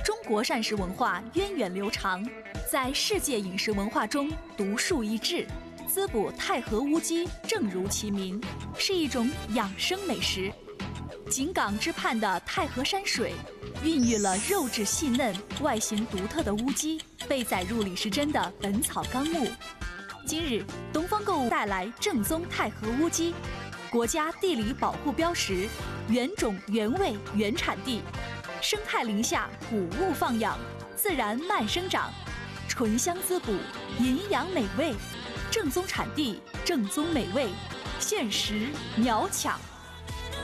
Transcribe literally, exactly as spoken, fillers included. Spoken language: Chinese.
中国膳食文化源远流长，在世界饮食文化中独树一帜。滋补太和乌鸡，正如其名，是一种养生美食。井港之畔的太和山水，孕育了肉质细嫩、外形独特的乌鸡，被载入李时珍的《本草纲目》。今日，东方购物带来正宗太和乌鸡，国家地理保护标识，原种原味原产地，生态林下谷物放养，自然慢生长，醇香滋补，营养美味。正宗产地，正宗美味，限时秒抢。